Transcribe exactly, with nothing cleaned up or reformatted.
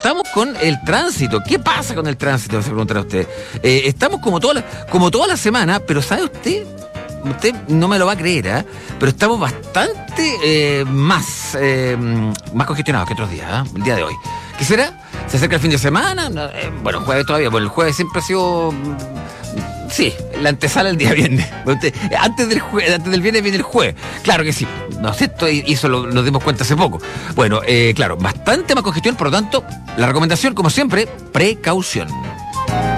estamos con el tránsito. ¿Qué pasa con el tránsito? Se preguntará usted. Eh, estamos como toda, la, como toda la semana, pero ¿sabe usted? Usted no me lo va a creer, ¿eh? Pero estamos bastante eh, más, eh, más congestionados que otros días, ¿eh? El día de hoy. ¿Qué será? ¿Se acerca el fin de semana? Eh, bueno, jueves todavía, bueno, el jueves siempre ha sido... Sí, la antesala el día viernes. Antes del, jue- antes del viernes viene el jueves. Claro que sí. No sé, esto, y eso lo, nos dimos cuenta hace poco. Bueno, eh, claro, bastante más congestión, por lo tanto, la recomendación, como siempre, precaución.